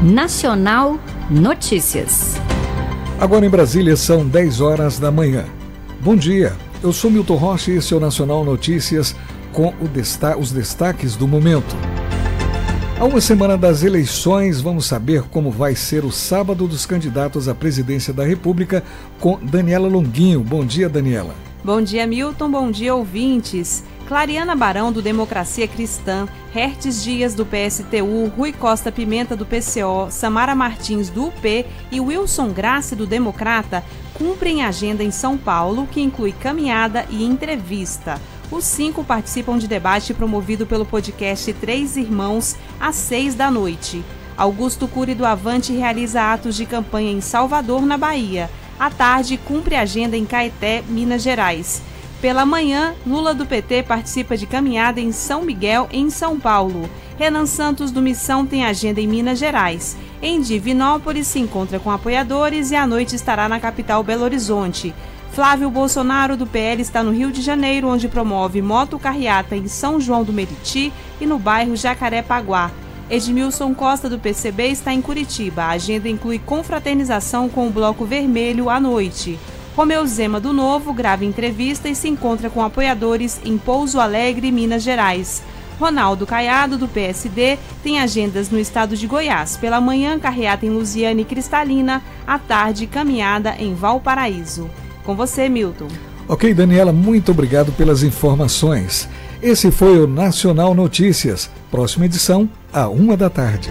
Nacional Notícias. Agora em Brasília são 10 horas da manhã. Bom dia, eu sou Milton Rocha e esse é o Nacional Notícias com os destaques do momento. Há uma semana das eleições, vamos saber como vai ser o sábado dos candidatos à presidência da República com Daniela Longuinho. Bom dia, Daniela. Bom dia, Milton. Bom dia, ouvintes. Clariana Barão, do Democracia Cristã, Hertes Dias, do PSTU, Rui Costa Pimenta, do PCO, Samara Martins, do UP e Wilson Grassi, do Democrata, cumprem agenda em São Paulo, que inclui caminhada e entrevista. Os 5 participam de debate promovido pelo podcast Três Irmãos, às 6 da noite. Augusto Cury, do Avante, realiza atos de campanha em Salvador, na Bahia. À tarde, cumpre agenda em Caeté, Minas Gerais. Pela manhã, Lula do PT participa de caminhada em São Miguel, em São Paulo. Renan Santos, do Missão, tem agenda em Minas Gerais. Em Divinópolis, se encontra com apoiadores e à noite estará na capital Belo Horizonte. Flávio Bolsonaro, do PL, está no Rio de Janeiro, onde promove motocarreata em São João do Meriti e no bairro Jacarepaguá. Edmilson Costa, do PCB, está em Curitiba. A agenda inclui confraternização com o Bloco Vermelho à noite. Romeu Zema, do Novo, grava entrevista e se encontra com apoiadores em Pouso Alegre, Minas Gerais. Ronaldo Caiado, do PSD, tem agendas no estado de Goiás. Pela manhã, carreata em Lusiane e Cristalina. À tarde, caminhada em Valparaíso. Com você, Milton. Ok, Daniela, muito obrigado pelas informações. Esse foi o Nacional Notícias. Próxima edição, à 1 da tarde.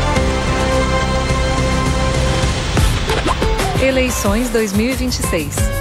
Eleições 2026.